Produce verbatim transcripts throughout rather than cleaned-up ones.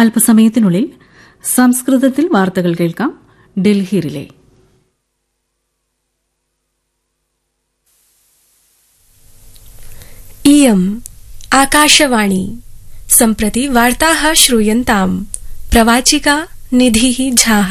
അല്പസമയത്തിനുള്ളിൽ സംസ്കൃതത്തിൽ വാർത്തകൾ കേൾക്കാം. ഡൽഹി റിലേ. इयम् आकाशवाणी. सम्प्रति वार्ताः श्रूयन्ताम्. प्रवाचिका निधिः झाः.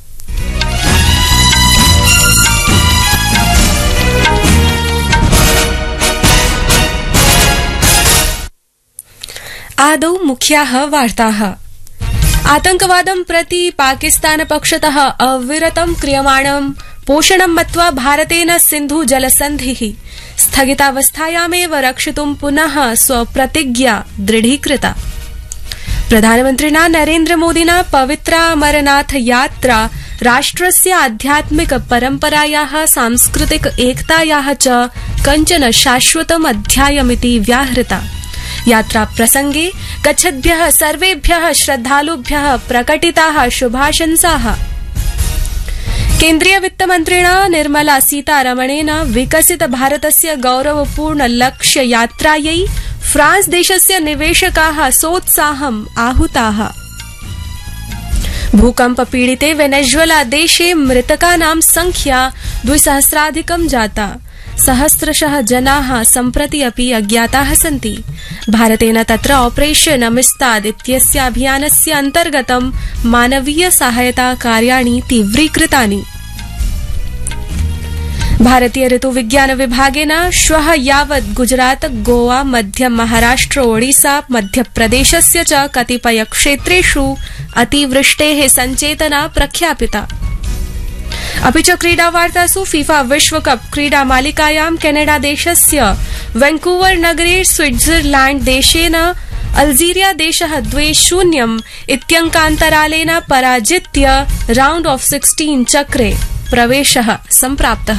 आदौ मुख्याः वार्ताः. आतंकवादं प्रति पाकिस्तान पक्षतः अविरतं क्रियमाणं पोषणं मत्वा भारतेन सिन्धु जलसन्धिः स्थगितावस्थायामेव रक्षितुं पुनः स्वप्रतिज्ञा दृढीकृता. प्रधानमन्त्रिणा नरेन्द्रमोदिना पवित्रा अमरनाथ यात्रा राष्ट्रस्य आध्यात्मिक परम्परायाः सांस्कृतिक एकतायाः च कञ्चन शाश्वतम् अध्यायमिति व्याहृता. यात्रा प्रसंगे गच्छद्भ्यः सर्वेभ्यः श्रद्धालुभ्यः प्रकटिताः शुभाशंसाः. केन्द्रीय वित्तमन्त्रिणा निर्मला सीतारमणेन विकसित भारतस्य गौरवपूर्ण लक्ष्य यात्रायै फ्रांस देशस्य निवेशकाः सोत्साहम् आहुताः. भूकंप पीडिते वेनेजुएला देशे मृतकानां संख्या द्विसहस्राधिकं जाता. सहस्रशः जनाः सम्प्रति अपि अज्ञाताः सन्ति. भारतेन तत्र ऑपरेशन अमिस्ताद इत्यस्य अभियानस्य अन्तर्गतं मानवीय सहायता कार्याणि तीव्रीकृतानि. भारतीय ऋतु विज्ञान विभागेन श्वः यावत् गुजरात, गोवा, मध्य महाराष्ट्र, ओडिसा, मध्यप्रदेशस्य च कतिपय क्षेत्रेषु अतिवृष्टेः सञ्चेतना प्रख्यापिता. अपि च क्रीडावार्तासु फीफा विश्वकप क्रीडा मालिकायां केनेडा देशस्य वैंकूवर नगरे स्विट्जरलैंड देशेन अल्जीरिया देशः द्वे शून्यम् इत्यङ्कान्तरालेन पराजित्य राउंड ऑफ सिक्सटीन चक्रे प्रवेशः सम्प्राप्तः.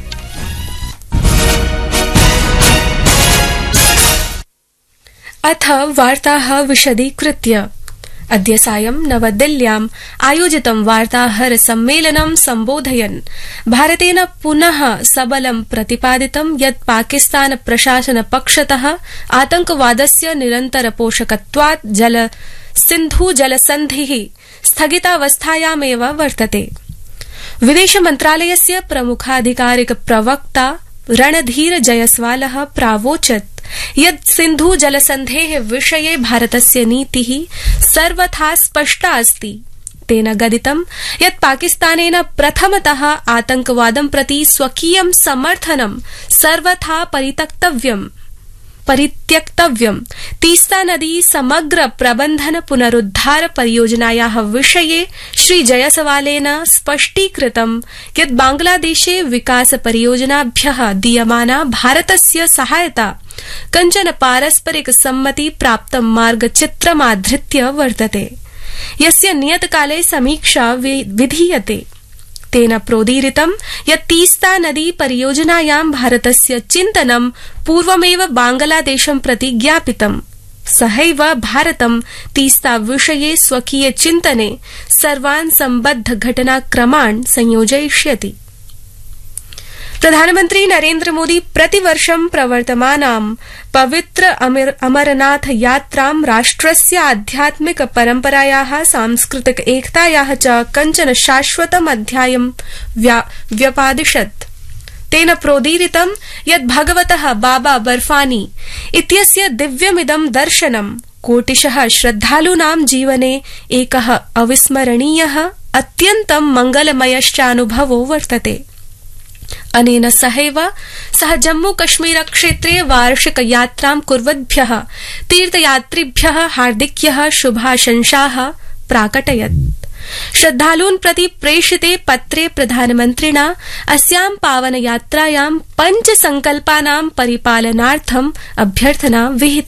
अथ वार्ताः विशदीकृत्य. अद्य सायं नवदिल्ल्याम् आयोजितं वार्ताहर सम्मेलनं सम्बोधयन् भारतेन पुनः सबलं प्रतिपादितं यत् पाकिस्तान प्रशासन पक्षतः आतंकवादस्य निरन्तर पोषकत्वात् जल सिन्धु जलसन्धिः स्थगितावस्थायामेव वर्तते. विदेश मन्त्रालयस्य प्रमुखाधिकारिक प्रवक्ता रणधीर जयस्वालः प्रावोचत् यत् सिन्धु जलसन्धेः विषये भारतस्य नीतिः सर्वथा स्पष्टा अस्ति. तेन गदितं यत् पाकिस्तानेन प्रथमतः आतंकवादं प्रति स्वकीयं समर्थनं सर्वथा परित्यक्तव्यम् परित्यक्तव्यम्. तीस्ता नदी समग्र प्रबंधन पुनरुद्धार परियोजनायाः विषये श्री जयसवालेन स्पष्टीकृतं यत् बांग्लादेशे विकास परियोजनाभ्यः दीयमाना भारतस्य सहायता कञ्चन पारस्परिक सम्मति प्राप्तं मार्गचित्रमाधृत्य वर्तते, यस्य नियतकाले समीक्षा विधीयते. तेन प्रोदीरितं यत् तीस्ता नदी परियोजनायां भारतस्य चिन्तनं पूर्वमेव बांग्लादेशं प्रति ज्ञापितम्. सहैव भारतं तीस्ता विषये स्वकीय चिन्तने सर्वान् सम्बद्ध घटनाक्रमान् संयोजयिष्यति. प्रधानमन्त्री नरेन्द्र मोदी प्रतिवर्षं प्रवर्तमानां पवित्र अमरनाथ यात्रां राष्ट्रस्य आध्यात्मिक परम्परायाः सांस्कृतिक एकतायाः च कञ्चन शाश्वतम् अध्यायं व्यपादिशत्. तेन प्रोदीरितं यत् भगवतः बाबा बर्फानी इत्यस्य दिव्यमिदं दर्शनं कोटिशः श्रद्धालूनां जीवने एकः अविस्मरणीयः अत्यन्तं मङ्गलमयश्चानुभवो वर्तते. अनेन सहैव सः जम्मू कश्मीर क्षेत्रे वार्षिक यात्रां कुर्वद्भ्यः तीर्थयात्रिभ्यः हार्दिक्यः शुभाशंसाः प्राकटयत्. श्रद्धालून् प्रति प्रेषिते पत्रे प्रधानमन्त्रिणा अस्यां पावन यात्रायां पंच संकल्पानां परिपालनार्थम् अभ्यर्थना विहिता.